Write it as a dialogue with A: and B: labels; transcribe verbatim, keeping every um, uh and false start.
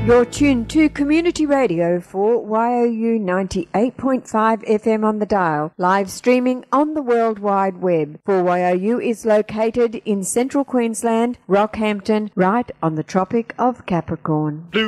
A: You're tuned to Community Radio for Y O U ninety-eight point five F M on the dial, live streaming on the World Wide Web. four Y O U is located in central Queensland, Rockhampton, right on the Tropic of Capricorn.